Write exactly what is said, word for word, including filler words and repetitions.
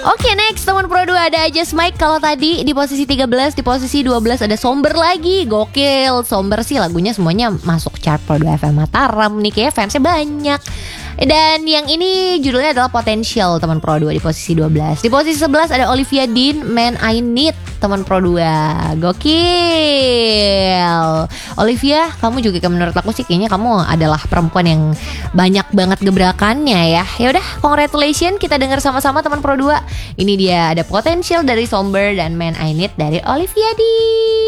Oke, next teman Pro dua ada Just Mike. Kalau tadi di posisi tiga belas, di posisi dua belas ada Somber lagi. Gokil, Somber sih lagunya semuanya masuk chart Pro dua F M Mataram nih, kayak fansnya banyak. Dan yang ini judulnya adalah Potential, teman Pro dua di posisi dua belas. Di posisi sebelas ada Olivia Dean, Man I Need, teman Pro dua. Gokil. Olivia, kamu juga menurut aku sih kayaknya kamu adalah perempuan yang banyak banget gebrakannya ya. Ya udah, congratulations, kita dengar sama-sama teman Pro dua. Ini dia ada Potential dari Somber dan Man I Need dari Olivia Dean.